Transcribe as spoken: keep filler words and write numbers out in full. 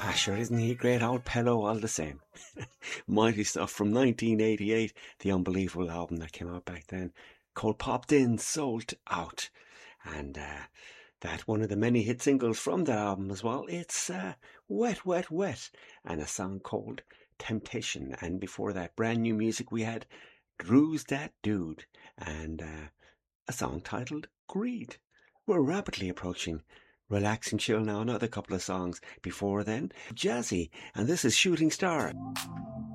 Ah, sure, isn't he a great old pillow all the same? Mighty stuff from nineteen eighty-eight, the unbelievable album that came out back then, called Popped In, Sold Out. And uh, that one of the many hit singles from that album as well, it's uh, Wet, Wet, Wet, and a song called Temptation. And before that, brand new music, we had Drew's That Dude, and uh, a song titled Greed. We're rapidly approaching Relax and Chill now, another couple of songs before then. Jazzy, and this is Shooting Star.